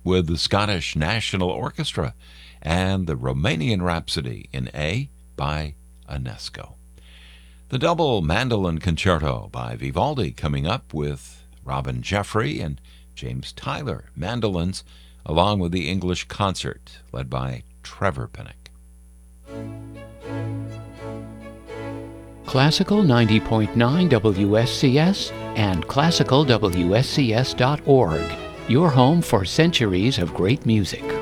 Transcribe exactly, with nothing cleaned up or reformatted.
with the Scottish National Orchestra and the Romanian Rhapsody in A by Ionesco. The double mandolin concerto by Vivaldi coming up with Robin Jeffrey and James Tyler mandolins, along with the English concert led by Trevor Pinnock. Classical ninety point nine W S C S and classical W S C S dot org, your home for centuries of great music.